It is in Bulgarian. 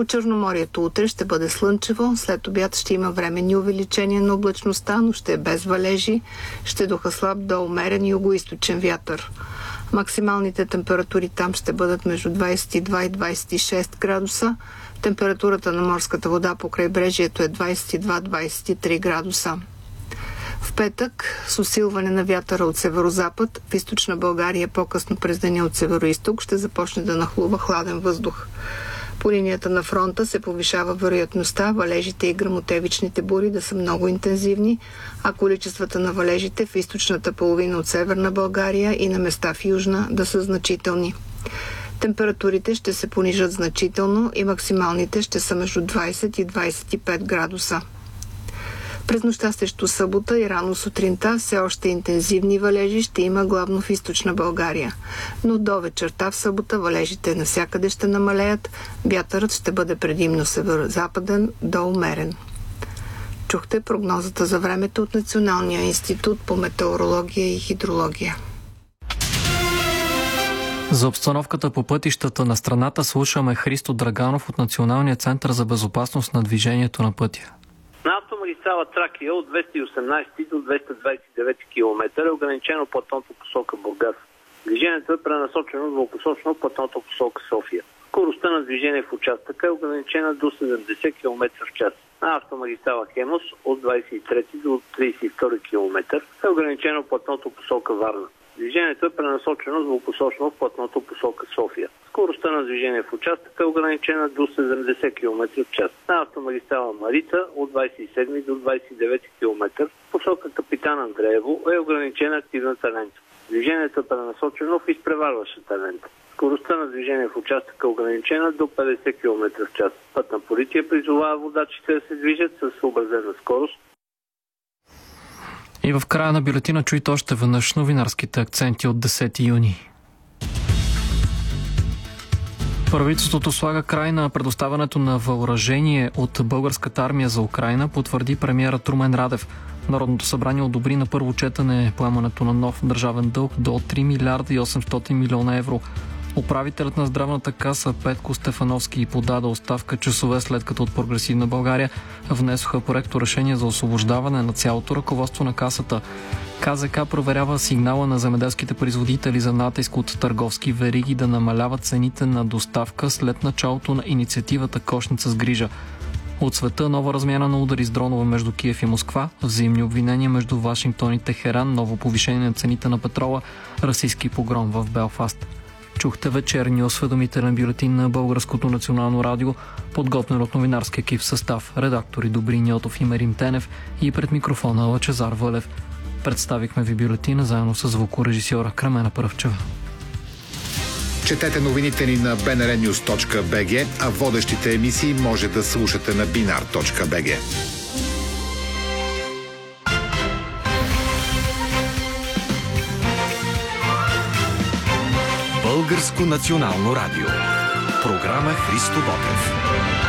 По Черноморието утре ще бъде слънчево, след обяд ще има временни увеличения на облачността, но ще е без валежи, ще духа слаб до умерен югоизточен вятър. Максималните температури там ще бъдат между 22 и 26 градуса. Температурата на морската вода по крайбрежието е 22-23 градуса. В петък с усилване на вятъра от северозапад, в източна България по-късно през деня от североизток ще започне да нахлува хладен въздух. По линията на фронта се повишава вероятността валежите и гръмотевичните бури да са много интензивни, а количествата на валежите в източната половина от северна България и на места в южна да са значителни. Температурите ще се понижат значително и максималните ще са между 20 и 25 градуса. През нощта срещу събота и рано сутринта все още интензивни валежи ще има главно в източна България. Но до вечерта в събота валежите навсякъде ще намалеят, вятърът ще бъде предимно северозападен до умерен. Чухте прогнозата за времето от Националния институт по метеорология и хидрология. За обстановката по пътищата на страната слушаме Христо Драганов от Националния център за безопасност на движението на пътя. На автомагистрала Тракия от 218 до 229 км е ограничено платното посока Бургас. Движението е пренасочено двупосочно платното посока София. Скоростта на движение в участъка е ограничена до 70 км в час. На автомагистрала Хемус от 23 до 32 км е ограничено платното посока Варна. Движението е пренасочено двупосочно в платното посока София. Скоростта на движение в участъка е ограничена до 70 км в час. На автомагистрала Марица от 27 до 29 км посока Капитан Андреево е ограничена активната лента. Движението е пренасочено в изпреварващата лента. Скоростта на движение в участъка е ограничена до 50 км в час. Пътна полиция призовава водачите да се движат със съобразена скорост. И в края на бюлетина чуйте още веднъж новинарските акценти от 10 юни. Правителството слага край на предоставянето на въоръжение от българската армия за Украйна, потвърди премиерът Румен Радев. Народното събрание одобри на първо четене поемането на нов държавен дълг до 3 милиарда и 800 милиона евро. Управителят на здравната каса Петко Стефановски подаде оставка часове след като от Прогресивна България внесоха проекто решение за освобождаване на цялото ръководство на касата. КЗК проверява сигнала на земеделските производители за натиск от търговски вериги да намаляват цените на доставка след началото на инициативата Кошница с грижа. От света нова размяна на удари с дронове между Киев и Москва, взаимни обвинения между Вашингтон и Техеран, ново повишение на цените на петрола, расистски погром в Белфаст. Чухте вечерния осведомителен бюлетин на Българското национално радио, подготвен от новинарски екип в състав, редактори Добрин Йотов и Мерим Тенев и пред микрофона Лъчезар Вълев. Представихме ви бюлетина заедно с звукорежисьора Крамена Пръвчева. Четете новините ни на bnrnews.bg, а водещите емисии може да слушате на binar.bg. Българско национално радио. Програма Христо Ботев.